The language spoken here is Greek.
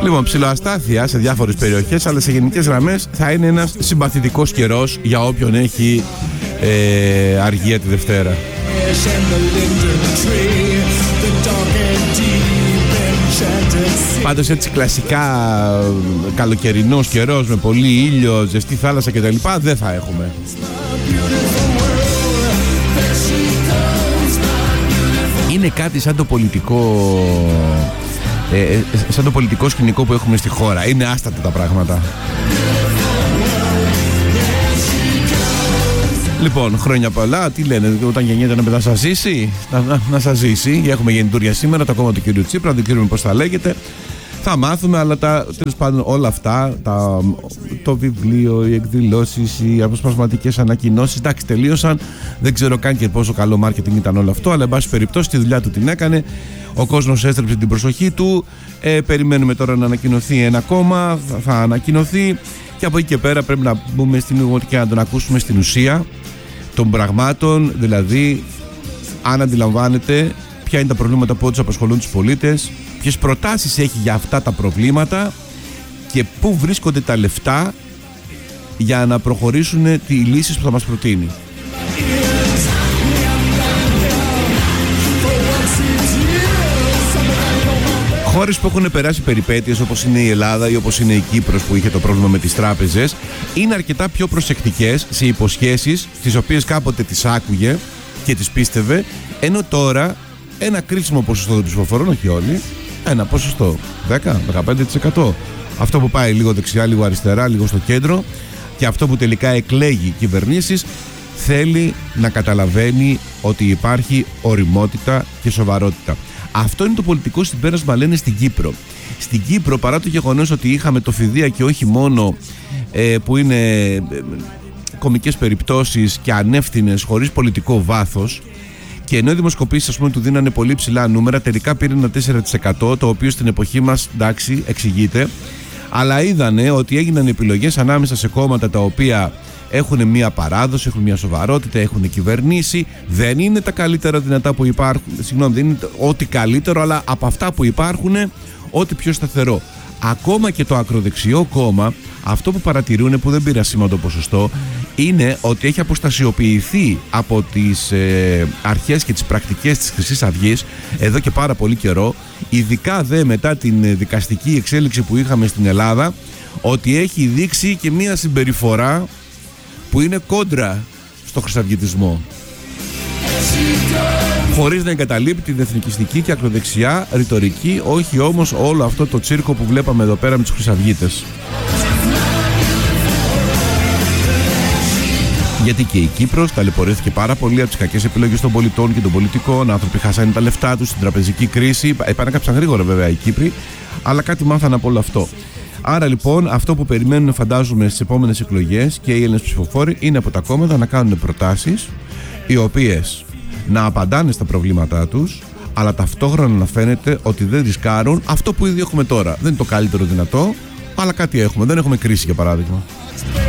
Λοιπόν, ψιλοαστάθεια σε διάφορες περιοχές, αλλά σε γενικές γραμμές θα είναι ένας συμπαθητικός καιρός για όποιον έχει αργία τη Δευτέρα. Πάντως έτσι κλασικά καλοκαιρινός καιρός με πολύ ήλιο, ζεστή θάλασσα κτλ. Δεν θα έχουμε. Είναι κάτι σαν το πολιτικό σκηνικό που έχουμε στη χώρα. Είναι άστατα τα πράγματα. Λοιπόν, χρόνια πολλά. Τι λένε, όταν γεννιέται ένα παιδί να σας ζήσει? Να σας ζήσει. Έχουμε γεννητούρια σήμερα, το κόμμα του κ. Τσίπρα. Δεν ξέρουμε πώς θα λέγεται. Θα μάθουμε, αλλά τέλος πάντων όλα αυτά, το βιβλίο, οι εκδηλώσεις, οι αποσπασματικές ανακοινώσεις, εντάξει, τελείωσαν. Δεν ξέρω καν και πόσο καλό μάρκετινγκ ήταν όλο αυτό, αλλά εν πάση περιπτώσει τη δουλειά του την έκανε. Ο κόσμος έστρεψε την προσοχή του. Περιμένουμε τώρα να ανακοινωθεί ένα κόμμα, θα ανακοινωθεί. Και από εκεί και πέρα πρέπει να μπούμε στην ηγωτική και να τον ακούσουμε στην ουσία των πραγμάτων, δηλαδή αν αντιλαμβάνεται ποια είναι τα προβλήματα που τους απασχολούν τους πολίτες, ποιες προτάσεις έχει για αυτά τα προβλήματα και πού βρίσκονται τα λεφτά για να προχωρήσουν τις λύσεις που θα μας προτείνει. Χώρες που έχουν περάσει περιπέτειες όπως είναι η Ελλάδα ή όπως είναι η Κύπρος που είχε το πρόβλημα με τις τράπεζες είναι αρκετά πιο προσεκτικές σε υποσχέσεις τις οποίες κάποτε τις άκουγε και τις πίστευε, ενώ τώρα ένα κρίσιμο ποσοστό των ψηφοφορών, όχι όλοι, ένα ποσοστό 10-15%, αυτό που πάει λίγο δεξιά, λίγο αριστερά, λίγο στο κέντρο και αυτό που τελικά εκλέγει κυβερνήσεις, θέλει να καταλαβαίνει ότι υπάρχει ωριμότητα και σοβαρότητα. Αυτό είναι το πολιτικό συμπέρασμα, λένε, στην Κύπρο. Στην Κύπρο, παρά το γεγονός ότι είχαμε το φιδεία και όχι μόνο που είναι κομικές περιπτώσεις και ανεύθυνες χωρίς πολιτικό βάθος, και ενώ οι δημοσκοπήσεις, ας πούμε, του δίνανε πολύ ψηλά νούμερα, τελικά πήρε ένα 4%, το οποίο στην εποχή μας, εντάξει, εξηγείται, αλλά είδανε ότι έγιναν επιλογές ανάμεσα σε κόμματα τα οποία έχουν μια παράδοση, έχουν μια σοβαρότητα, έχουν κυβερνήσει. Δεν είναι τα καλύτερα δυνατά που υπάρχουν. Συγγνώμη, δεν είναι ό,τι καλύτερο, αλλά από αυτά που υπάρχουν, ό,τι πιο σταθερό. Ακόμα και το ακροδεξιό κόμμα, αυτό που παρατηρούν, που δεν πήρα σήμα το ποσοστό, είναι ότι έχει αποστασιοποιηθεί από τις αρχές και τις πρακτικές της Χρυσής Αυγής εδώ και πάρα πολύ καιρό, ειδικά δε μετά την δικαστική εξέλιξη που είχαμε στην Ελλάδα, ότι έχει δείξει και μια συμπεριφορά που είναι κόντρα στο χρυσαυγητισμό, χωρίς να εγκαταλείπει την εθνικιστική και ακροδεξιά ρητορική, όχι όμως όλο αυτό το τσίρκο που βλέπαμε εδώ πέρα με τους χρυσαυγίτες. Γιατί και η Κύπρος ταλαιπωρήθηκε πάρα πολύ από τις κακές επιλογές των πολιτών και των πολιτικών. Άνθρωποι χάσανε τα λεφτά τους στην τραπεζική κρίση. Επανέκαψαν γρήγορα βέβαια οι Κύπροι, αλλά κάτι μάθανε από όλο αυτό. Άρα λοιπόν αυτό που περιμένουν, φαντάζομαι, στις επόμενες εκλογές και οι Έλληνες ψηφοφόροι είναι από τα κόμματα να κάνουν προτάσεις οι οποίες να απαντάνε στα προβλήματά τους, αλλά ταυτόχρονα να φαίνεται ότι δεν ρισκάρουν αυτό που ήδη έχουμε τώρα. Δεν είναι το καλύτερο δυνατό, αλλά κάτι έχουμε. Δεν έχουμε κρίση, για παράδειγμα.